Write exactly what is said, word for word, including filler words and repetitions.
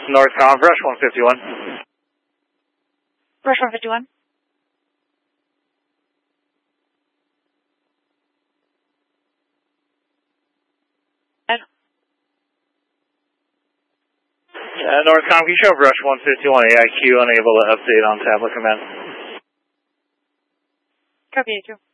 Northcom, Brush one fifty-one. Brush one fifty-one. Ed. Uh, Northcom, can you show Brush one fifty-one A I Q unable to update on tablet command? Copy, A Q.